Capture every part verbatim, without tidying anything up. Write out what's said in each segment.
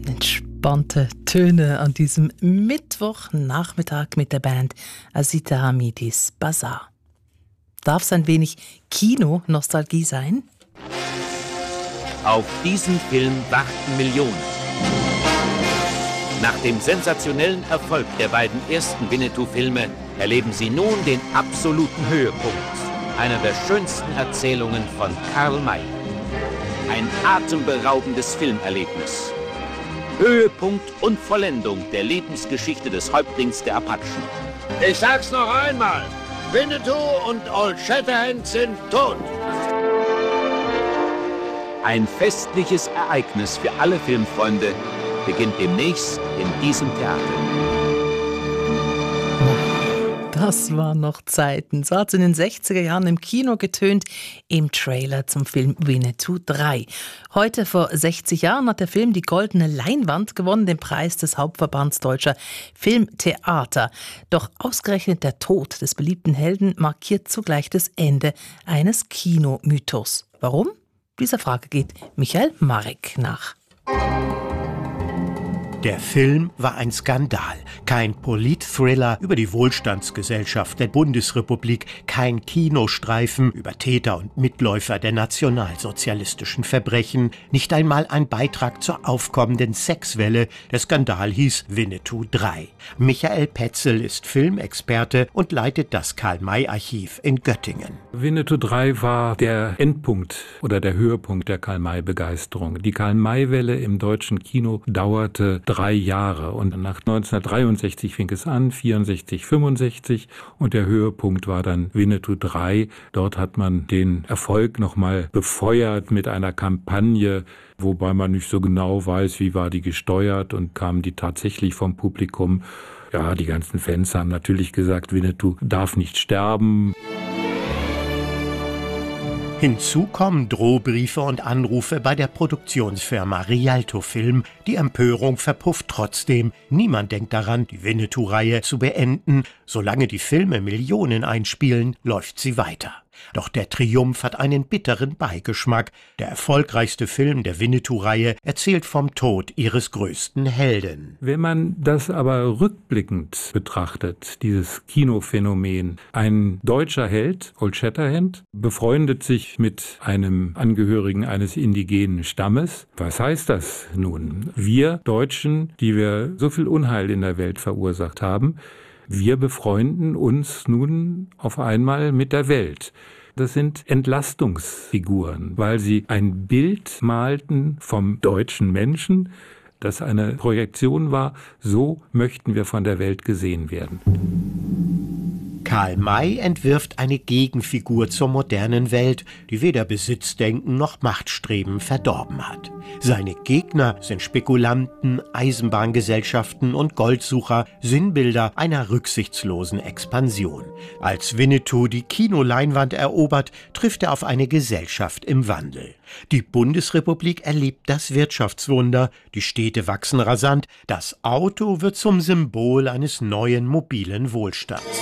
Entspannte Töne an diesem Mittwochnachmittag mit der Band Azita Hamidis Bazaar. Darf es ein wenig Kino-Nostalgie sein? Auf diesen Film warten Millionen. Nach dem sensationellen Erfolg der beiden ersten Winnetou-Filme erleben Sie nun den absoluten Höhepunkt einer der schönsten Erzählungen von Karl May. Ein atemberaubendes Filmerlebnis. Höhepunkt und Vollendung der Lebensgeschichte des Häuptlings der Apachen. Ich sag's noch einmal. Winnetou und Old Shatterhand sind tot. Ein festliches Ereignis für alle Filmfreunde beginnt demnächst in diesem Theater. Das waren noch Zeiten. So hat es in den sechziger Jahren im Kino getönt, im Trailer zum Film Winnetou drei. Heute vor sechzig Jahren hat der Film die Goldene Leinwand gewonnen, den Preis des Hauptverbands Deutscher Filmtheater. Doch ausgerechnet der Tod des beliebten Helden markiert zugleich das Ende eines Kinomythos. Warum? Dieser Frage geht Michael Marek nach. Der Film war ein Skandal. Kein Polit-Thriller über die Wohlstandsgesellschaft der Bundesrepublik, kein Kinostreifen über Täter und Mitläufer der nationalsozialistischen Verbrechen, nicht einmal ein Beitrag zur aufkommenden Sexwelle. Der Skandal hieß Winnetou drei. Michael Petzel ist Filmexperte und leitet das Karl-May-Archiv in Göttingen. Winnetou drei war der Endpunkt oder der Höhepunkt der Karl-May-Begeisterung. Die Karl-May-Welle im deutschen Kino dauerte drei Jahre und nach neunzehnhundertdreiundsechzig fing es an, vierundsechzig, fünfundsechzig und der Höhepunkt war dann Winnetou drei. Dort hat man den Erfolg nochmal befeuert mit einer Kampagne, wobei man nicht so genau weiß, wie war die gesteuert und kamen die tatsächlich vom Publikum. Ja, die ganzen Fans haben natürlich gesagt, Winnetou darf nicht sterben. Hinzu kommen Drohbriefe und Anrufe bei der Produktionsfirma Rialto Film. Die Empörung verpufft trotzdem. Niemand denkt daran, die Winnetou-Reihe zu beenden. Solange die Filme Millionen einspielen, läuft sie weiter. Doch der Triumph hat einen bitteren Beigeschmack. Der erfolgreichste Film der Winnetou-Reihe erzählt vom Tod ihres größten Helden. Wenn man das aber rückblickend betrachtet, dieses Kinophänomen, ein deutscher Held, Old Shatterhand, befreundet sich mit einem Angehörigen eines indigenen Stammes. Was heißt das nun? Wir Deutschen, die wir so viel Unheil in der Welt verursacht haben, wir befreunden uns nun auf einmal mit der Welt. Das sind Entlastungsfiguren, weil sie ein Bild malten vom deutschen Menschen, das eine Projektion war, so möchten wir von der Welt gesehen werden. Karl May entwirft eine Gegenfigur zur modernen Welt, die weder Besitzdenken noch Machtstreben verdorben hat. Seine Gegner sind Spekulanten, Eisenbahngesellschaften und Goldsucher, Sinnbilder einer rücksichtslosen Expansion. Als Winnetou die Kinoleinwand erobert, trifft er auf eine Gesellschaft im Wandel. Die Bundesrepublik erlebt das Wirtschaftswunder, die Städte wachsen rasant, das Auto wird zum Symbol eines neuen mobilen Wohlstands.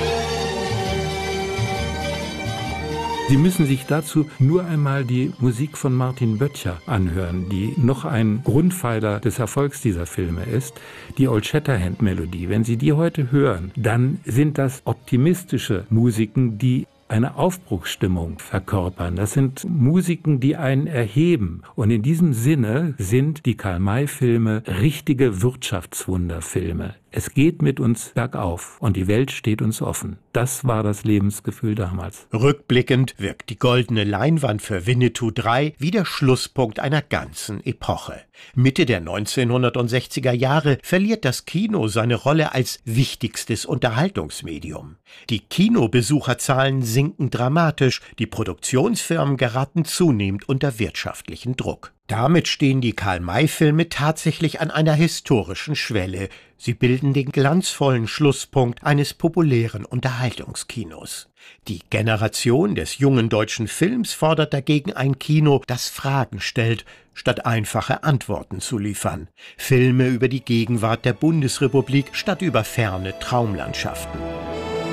Sie müssen sich dazu nur einmal die Musik von Martin Böttcher anhören, die noch ein Grundpfeiler des Erfolgs dieser Filme ist, die Old Shatterhand-Melodie. Wenn Sie die heute hören, dann sind das optimistische Musiken, die eine Aufbruchsstimmung verkörpern. Das sind Musiken, die einen erheben. Und in diesem Sinne sind die Karl-May-Filme richtige Wirtschaftswunderfilme. Es geht mit uns bergauf und die Welt steht uns offen. Das war das Lebensgefühl damals. Rückblickend wirkt die Goldene Leinwand für Winnetou drei wie der Schlusspunkt einer ganzen Epoche. Mitte der neunzehnhundertsechziger Jahre verliert das Kino seine Rolle als wichtigstes Unterhaltungsmedium. Die Kinobesucherzahlen sinken dramatisch, die Produktionsfirmen geraten zunehmend unter wirtschaftlichen Druck. Damit stehen die Karl-May-Filme tatsächlich an einer historischen Schwelle. Sie bilden den glanzvollen Schlusspunkt eines populären Unterhaltungskinos. Die Generation des jungen deutschen Films fordert dagegen ein Kino, das Fragen stellt, statt einfache Antworten zu liefern. Filme über die Gegenwart der Bundesrepublik statt über ferne Traumlandschaften.